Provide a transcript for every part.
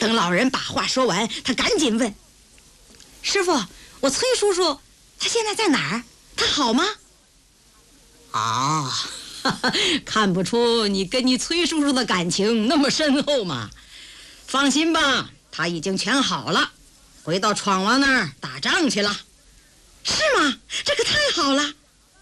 等老人把话说完，他赶紧问：“师傅，我崔叔叔他现在在哪儿？他好吗？”啊，看不出你跟你崔叔叔的感情那么深厚嘛。放心吧，他已经全好了，回到闯王那儿打仗去了。是吗？这可太好了。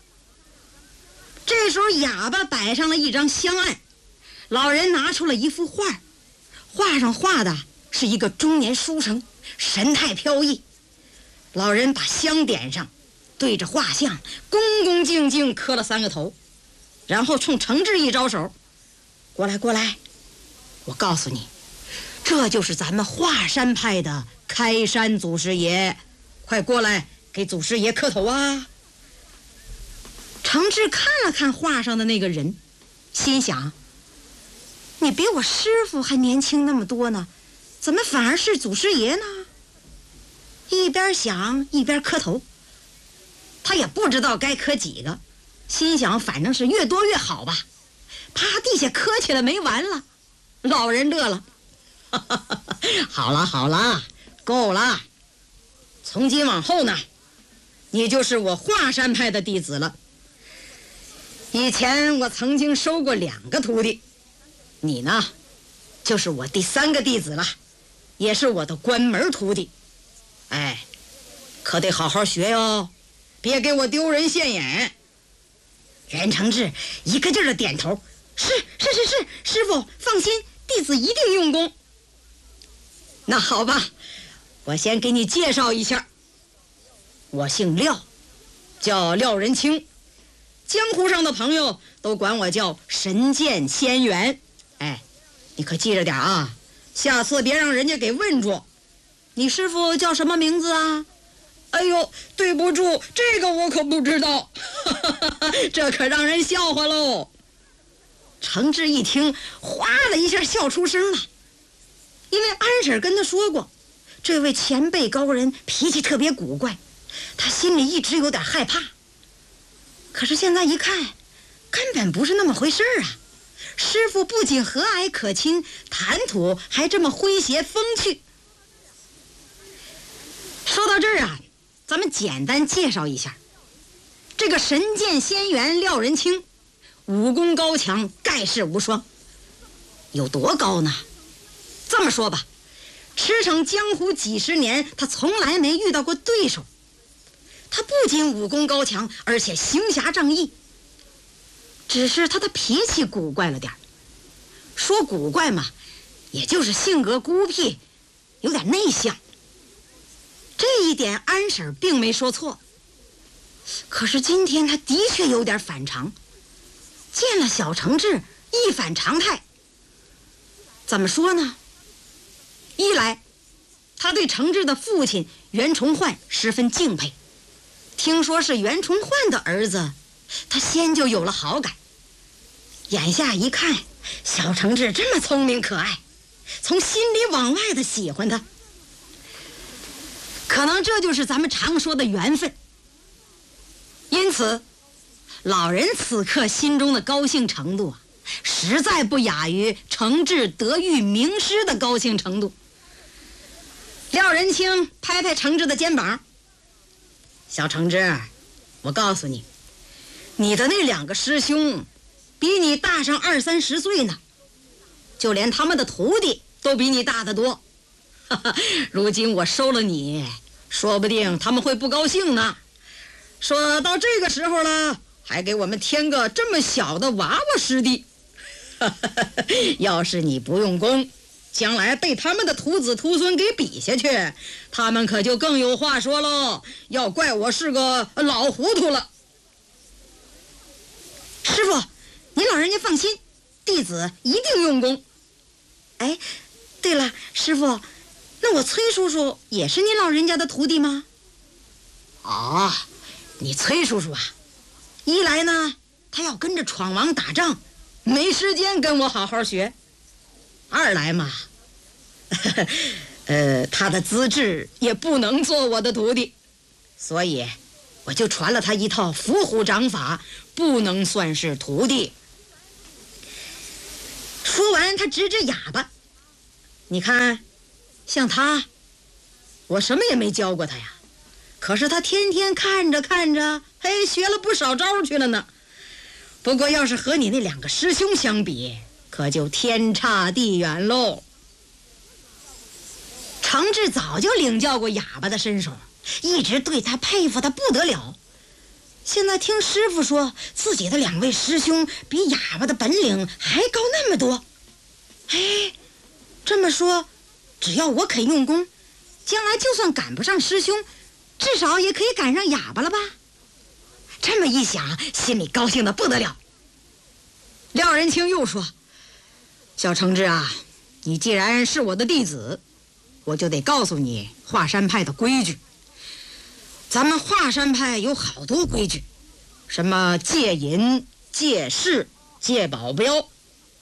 这时候哑巴摆上了一张香案，老人拿出了一幅画，画上画的是一个中年书生，神态飘逸。老人把香点上，对着画像恭恭敬敬磕了3个头，然后冲程志一招手：“过来过来，我告诉你，这就是咱们华山派的开山祖师爷，快过来给祖师爷磕头啊！”程志看了看画上的那个人，心想：你比我师傅还年轻那么多呢，怎么反而是祖师爷呢？一边想一边磕头，他也不知道该磕几个，心想反正是越多越好吧。啪，地下磕起来没完了。老人乐了：“好了好了，够了，从今往后呢，你就是我华山派的弟子了。以前我曾经收过2个徒弟，你呢就是我第3个弟子了，也是我的关门徒弟。哎，可得好好学哟，别给我丢人现眼。”袁承志一个劲儿的点头：“是，师傅放心，弟子一定用功。”那好吧，我先给你介绍一下，我姓廖，叫廖仁清，江湖上的朋友都管我叫神剑仙元。哎，你可记着点啊，下次别让人家给问住。你师傅叫什么名字啊？哎呦，对不住，这个我可不知道。这可让人笑话喽。程志一听，哗的一下笑出声了，因为安婶跟他说过，这位前辈高人脾气特别古怪，他心里一直有点害怕。可是现在一看，根本不是那么回事啊。师傅不仅和蔼可亲，谈吐还这么诙谐风趣。说到这儿啊，咱们简单介绍一下这个神剑仙元廖仁清，武功高强，盖世无双。有多高呢？这么说吧，驰骋江湖几十年，他从来没遇到过对手。他不仅武功高强，而且行侠仗义，只是他的脾气古怪了点。说古怪嘛，也就是性格孤僻，有点内向。这一点安婶并没说错，可是今天他的确有点反常，见了小程志一反常态。怎么说呢？一来，他对程志的父亲袁崇焕十分敬佩，听说是袁崇焕的儿子，他先就有了好感。眼下一看，小程志这么聪明可爱，从心里往外的喜欢他。可能这就是咱们常说的缘分。因此，老人此刻心中的高兴程度啊，实在不亚于程志得遇名师的高兴程度。廖仁清拍拍程志的肩膀：“小程志，我告诉你，你的那2个师兄比你大上20-30岁呢，就连他们的徒弟都比你大得多。如今我收了你，说不定他们会不高兴呢，说到这个时候了，还给我们添个这么小的娃娃师弟。要是你不用功，将来被他们的徒子徒孙给比下去，他们可就更有话说喽，要怪我是个老糊涂了。师傅，您老人家放心，弟子一定用功。哎，对了，师傅，那我崔叔叔也是您老人家的徒弟吗？啊，你崔叔叔啊，一来呢，他要跟着闯王打仗，没时间跟我好好学；二来嘛，他的资质也不能做我的徒弟，所以我就传了他一套伏虎掌法，不能算是徒弟。说完，他指指哑巴：“你看， 像他，我什么也没教过他呀，可是他天天看着看着，嘿，学了不少招去了呢。不过要是和你那2个师兄相比，可就天差地远喽。程志早就领教过哑巴的身手，一直对他佩服得不得了。现在听师傅说自己的2位师兄比哑巴的本领还高那么多，哎，这么说，只要我肯用功，将来就算赶不上师兄，至少也可以赶上哑巴了吧？这么一想，心里高兴得不得了。廖仁清又说：“小程志啊，你既然是我的弟子，我就得告诉你华山派的规矩。咱们华山派有好多规矩，什么戒淫、戒誓、戒保镖。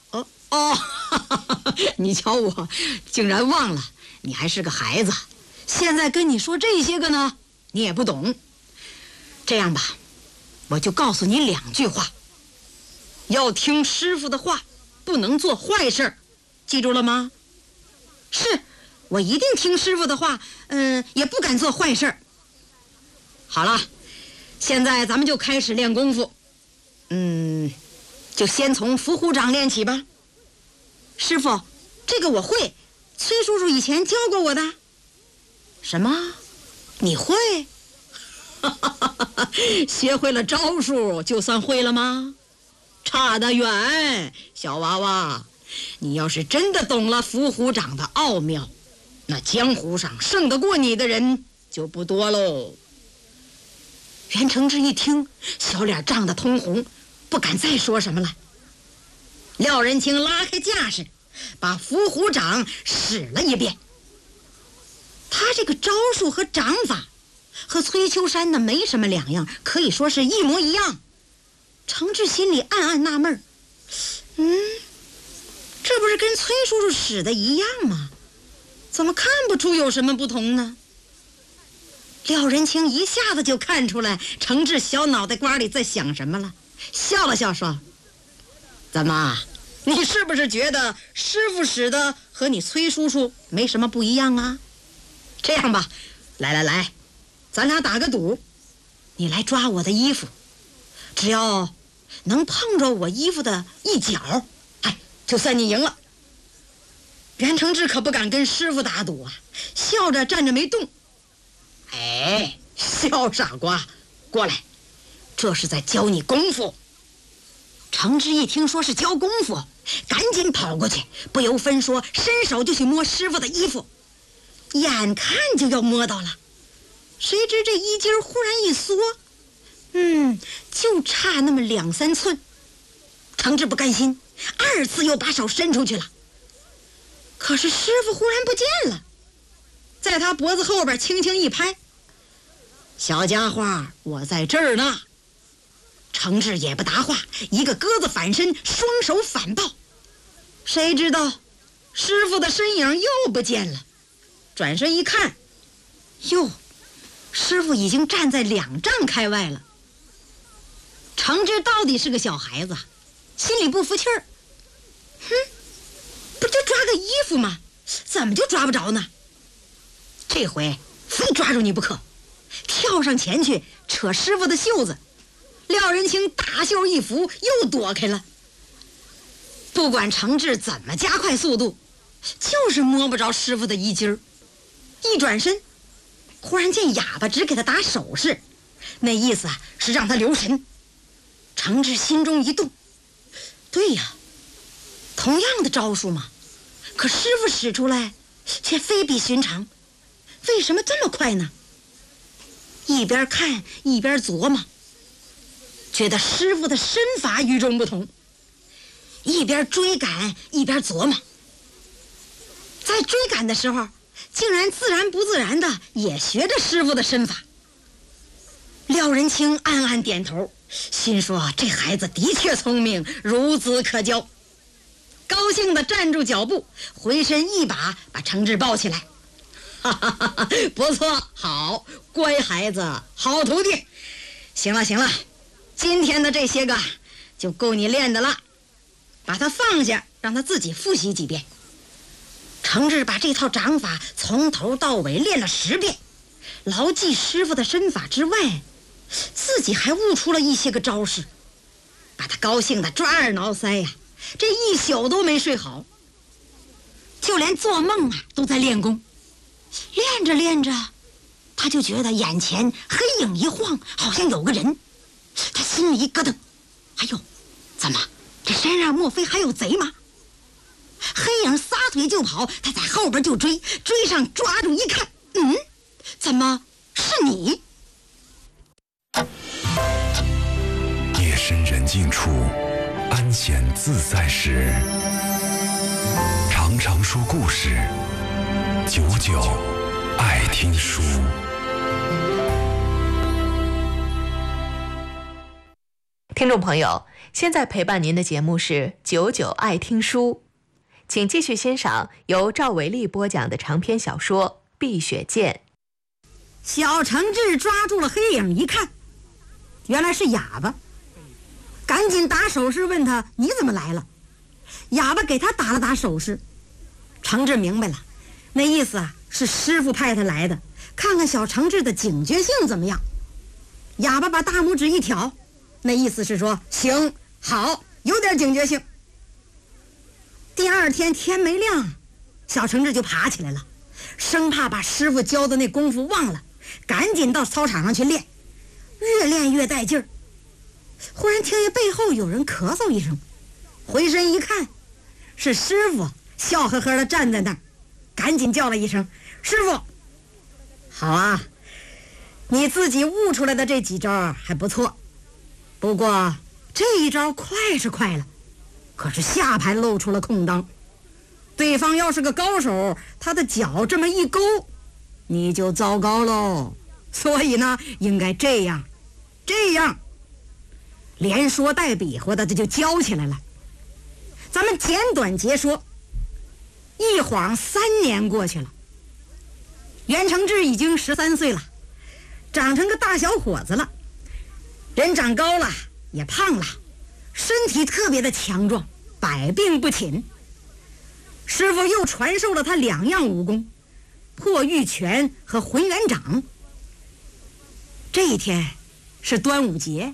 你瞧我竟然忘了，你还是个孩子，现在跟你说这些个呢，你也不懂。这样吧，我就告诉你2句话，要听师傅的话，不能做坏事，记住了吗？”“是，我一定听师傅的话，也不敢做坏事。”“好了，现在咱们就开始练功夫。就先从伏虎掌练起吧。”“师傅，这个我会，崔叔叔以前教过我的。”“什么？你会？学会了招数就算会了吗？差得远，小娃娃。你要是真的懂了伏虎掌的奥妙，那江湖上胜得过你的人就不多喽。”袁承志一听，小脸涨得通红，不敢再说什么了。廖仁清拉开架势，把伏虎掌使了一遍。他这个招数和掌法和崔秋山的没什么两样，可以说是一模一样。程志心里暗暗纳闷，这不是跟崔叔叔使的一样吗？怎么看不出有什么不同呢？廖仁清一下子就看出来程志小脑袋瓜里在想什么了，笑了笑说：“怎么，你是不是觉得师傅使的和你崔叔叔没什么不一样啊？这样吧，来，咱俩打个赌，你来抓我的衣服，只要能碰着我衣服的一角，就算你赢了。”袁承志可不敢跟师傅打赌啊，笑着站着没动。小傻瓜，过来，这是在教你功夫。程志一听说是教功夫，赶紧跑过去，不由分说，伸手就去摸师傅的衣服。眼看就要摸到了，谁知这衣襟忽然一缩，就差那么2、3寸。程志不甘心，2次又把手伸出去了。可是师傅忽然不见了，在他脖子后边轻轻一拍：“小家伙，我在这儿呢。”程志也不答话，一个鸽子反身，双手反抱。谁知道师傅的身影又不见了，转身一看，师傅已经站在2丈开外了。程志到底是个小孩子，心里不服气儿，不就抓个衣服吗？怎么就抓不着呢？这回非抓住你不可，跳上前去扯师傅的袖子。廖仁清大袖一拂，又躲开了。不管程志怎么加快速度，就是摸不着师傅的衣襟儿。一转身，忽然见哑巴只给他打手势，那意思是让他留神。程志心中一动，对呀，同样的招数嘛，可师傅使出来却非比寻常，为什么这么快呢？一边看一边琢磨，觉得师傅的身法与众不同，一边追赶一边琢磨。在追赶的时候，竟然自然不自然的也学着师傅的身法。廖仁清暗暗点头，心说这孩子的确聪明，孺子可教。高兴地站住脚步，回身一把把程志抱起来。不错，好，乖孩子，好徒弟。行了，今天的这些个就够你练的了，把他放下，让他自己复习几遍。 程志把这套掌法从头到尾练了10遍，牢记师傅的身法之外，自己还悟出了一些个招式，把他高兴的抓耳挠腮呀，这一宿都没睡好，就连做梦都在练功。练着练着，他就觉得眼前黑影一晃，好像有个人，他心里一咯噔，哎呦，怎么这山上莫非还有贼吗？黑影撒腿就跑，他在后边就追，追上抓住一看，怎么是你？ 夜深人静处，安闲自在时，常常说故事，久久爱听书。 听众朋友，现在陪伴您的节目是久久爱听书，请继续欣赏由赵维利播讲的长篇小说《碧血剑》。 小程志抓住了黑影，一看，原来是哑巴，赶紧打手势问他：“你怎么来了？”哑巴给他打了打手势，程志明白了，那意思是师傅派他来的，看看小程志的警觉性怎么样。哑巴把大拇指一挑，那意思是说：“行，好，有点警觉性。”第二天天没亮，小程志就爬起来了，生怕把师傅教的那功夫忘了，赶紧到操场上去练，越练越带劲儿。忽然听见背后有人咳嗽一声，回身一看，是师傅笑呵呵地站在那儿，赶紧叫了一声：“师傅！”好啊，你自己悟出来的这几招还不错，不过这一招快是快了，可是下盘露出了空当，对方要是个高手，他的脚这么一勾，你就糟糕喽。所以呢，应该这样，连说带比划的，这就教起来了。咱们简短截说，一晃3年过去了，袁承志已经13岁了，长成个大小伙子了，人长高了，也胖了，身体特别的强壮，百病不侵。师傅又传授了他2样武功，破玉拳和浑元掌。这一天是端午节，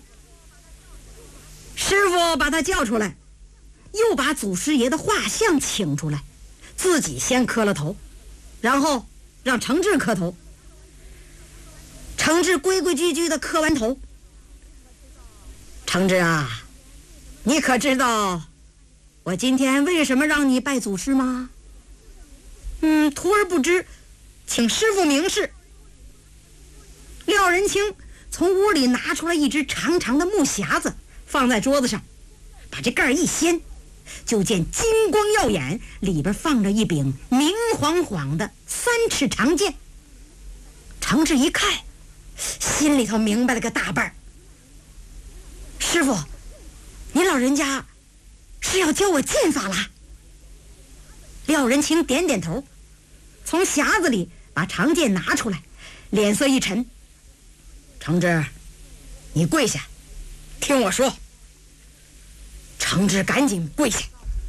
师傅把他叫出来，又把祖师爷的画像请出来，自己先磕了头，然后让程志磕头。程志规规矩矩的磕完头：“程志啊，你可知道我今天为什么让你拜祖师吗？”“徒儿不知，请师傅明示。”廖仁清从屋里拿出来一只长长的木匣子，放在桌子上，把这盖一掀，就见金光耀眼，里边放着一柄明晃晃的3尺长剑。程志一看，心里头明白了个大半。师傅，您老人家是要教我剑法啦？廖仁清点点头，从匣子里把长剑拿出来，脸色一沉：“程志，你跪下，听我说。”程志赶紧跪下：“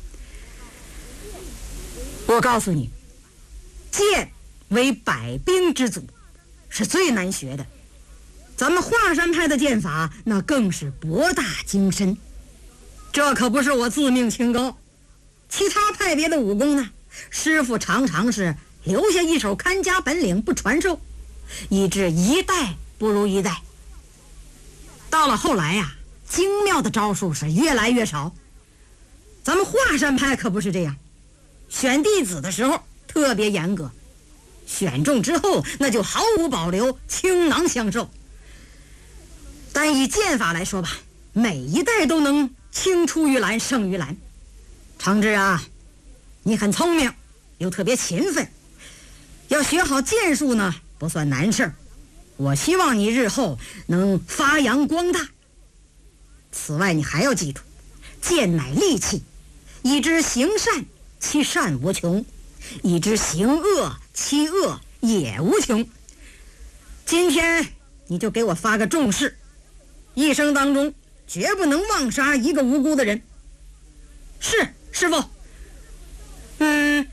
我告诉你，剑为百兵之祖，是最难学的。咱们华山派的剑法那更是博大精深，这可不是我自命清高。其他派别的武功呢，师傅常常是留下一手看家本领不传授，以致一代不如一代。到了后来呀，精妙的招数是越来越少。咱们华山派可不是这样，选弟子的时候特别严格，选中之后那就毫无保留，倾囊相授。但以剑法来说吧，每一代都能青出于蓝胜于蓝。程志啊，你很聪明，又特别勤奋，要学好剑术呢不算难事儿。我希望你日后能发扬光大。此外，你还要记住，剑乃利器，以之行善，其善无穷；以之行恶，其恶也无穷。今天你就给我发个重誓，一生当中绝不能妄杀一个无辜的人。是，师傅。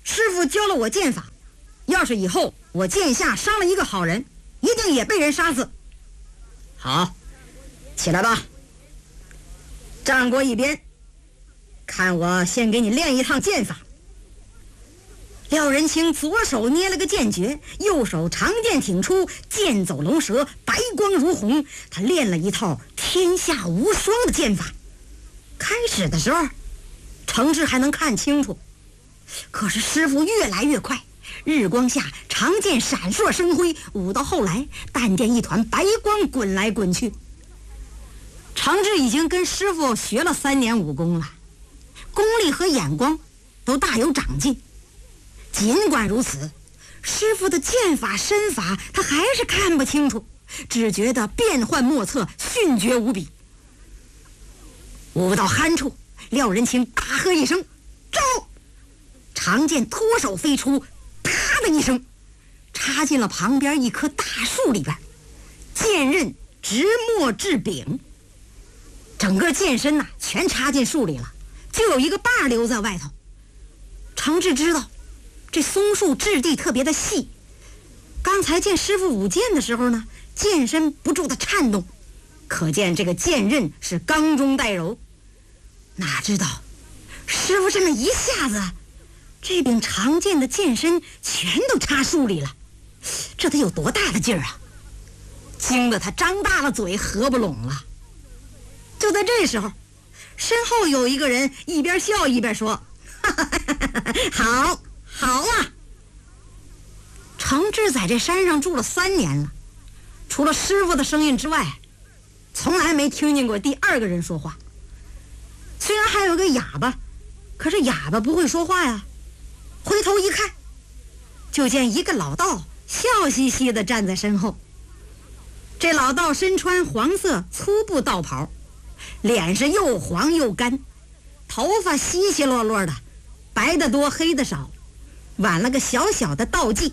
师傅教了我剑法，要是以后我剑下伤了一个好人，一定也被人杀死。好，起来吧，站过一边，看我先给你练一趟剑法。廖仁清左手捏了个剑诀，右手长剑挺出，剑走龙蛇，白光如虹。他练了一套天下无双的剑法。开始的时候程志还能看清楚，可是师傅越来越快，日光下长剑闪烁生辉，舞到后来但见一团白光滚来滚去。程志已经跟师傅学了3年武功了，功力和眼光都大有长进。尽管如此，师傅的剑法身法他还是看不清楚，只觉得变幻莫测，迅捷无比。舞到酣处，廖仁清大喝一声：“招！”长剑脱手飞出，啪的一声插进了旁边一棵大树里边，剑刃直没至柄，整个剑身全插进树里了，就有一个把留在外头。程志知道这松树质地特别的细，刚才见师傅舞剑的时候呢，剑身不住的颤动，可见这个剑刃是刚中带柔。哪知道师傅这么一下子，这柄长剑的剑身全都插树里了，这得有多大的劲儿啊！惊得他张大了嘴，合不拢了。就在这时候，身后有一个人一边笑一边说：“哈哈哈哈，好好啊！”程志在这山上住了3年了，除了师傅的声音之外，从来没听见过第2个人说话。虽然还有个哑巴，可是哑巴不会说话呀。回头一看，就见一个老道笑嘻嘻地站在身后。这老道身穿黄色粗布道袍，脸是又黄又干，头发稀稀落落的，白的多黑的少，挽了个小小的道髻。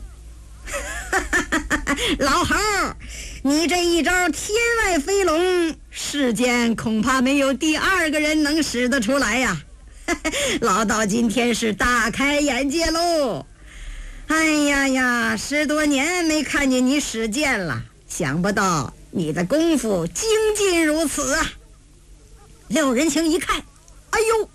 老猴，你这一招天外飞龙，世间恐怕没有第2个人能使得出来呀。老道今天是大开眼界喽！哎呀呀，10多年没看见你使剑了，想不到你的功夫精进如此啊！廖仁清一看，哎呦，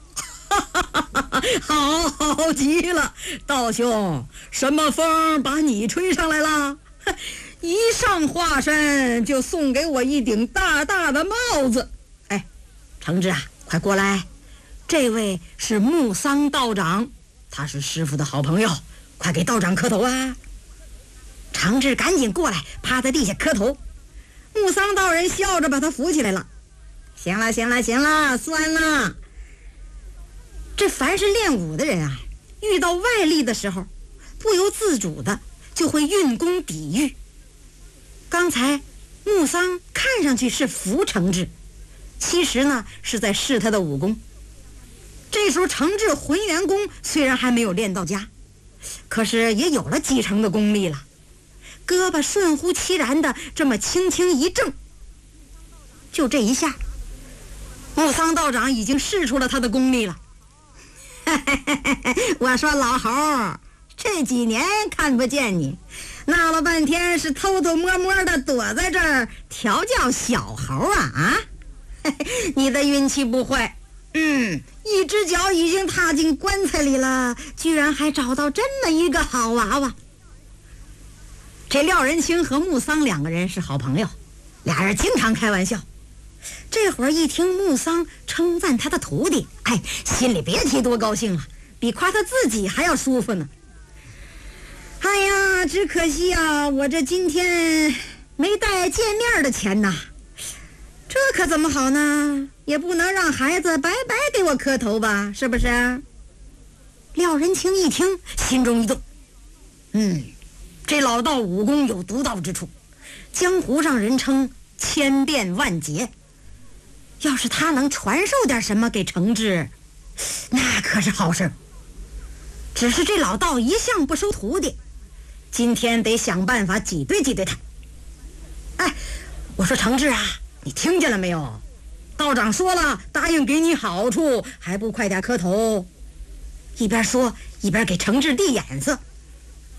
好极了，道兄，什么风把你吹上来了？一上华山就送给我一顶大大的帽子。哎，程志啊，快过来，这位是木桑道长，他是师傅的好朋友，快给道长磕头啊！程志赶紧过来，趴在地下磕头。木桑道人笑着把他扶起来了。行了，算了。这凡是练武的人啊，遇到外力的时候，不由自主的就会运功抵御。刚才木桑看上去是扶程志，其实呢是在试他的武功。这时候程志浑元功虽然还没有练到家，可是也有了几成的功力了，胳膊顺乎其然的这么轻轻一正，就这一下，木桑道长已经试出了他的功力了。我说老猴，这几年看不见你，闹了半天是偷偷摸摸的躲在这儿调教小猴啊！你的运气不坏，一只脚已经踏进棺材里了，居然还找到这么一个好娃娃。这廖仁清和木桑2个人是好朋友，俩人经常开玩笑。这会儿一听木桑称赞他的徒弟，心里别提多高兴了，比夸他自己还要舒服呢。哎呀，只可惜啊，我这今天没带见面的钱呐，这可怎么好呢？也不能让孩子白白给我磕头吧，是不是？廖仁清一听，心中一动，这老道武功有独到之处，江湖上人称千变万捷，要是他能传授点什么给程志，那可是好事。只是这老道一向不收徒弟，今天得想办法挤兑挤兑他。我说程志啊，你听见了没有？道长说了，答应给你好处，还不快点磕头？一边说一边给程志递眼色。